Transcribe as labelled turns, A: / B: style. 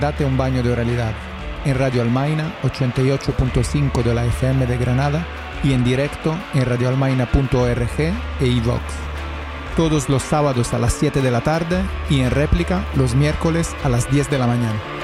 A: Date un baño de realidad en Radio Almaina 88.5 de la FM de Granada y en directo en radioalmaina.org e iVox. Todos los sábados a las 7 de la tarde y en réplica los miércoles a las 10 de la mañana.